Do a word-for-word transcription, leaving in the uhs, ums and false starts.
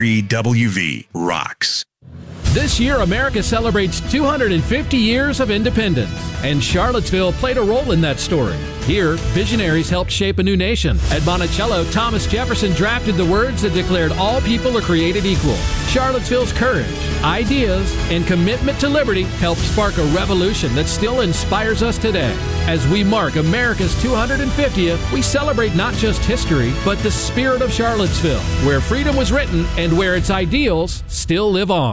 W V rocks. This year, America celebrates two hundred fifty years of independence, and Charlottesville played a role in that story. Here, visionaries helped shape a new nation. At Monticello, Thomas Jefferson drafted the words that declared all people are created equal. Charlottesville's courage, ideas, and commitment to liberty helped spark a revolution that still inspires us today. As we mark America's two hundred fiftieth, we celebrate not just history, but the spirit of Charlottesville, where freedom was written and where its ideals still live on.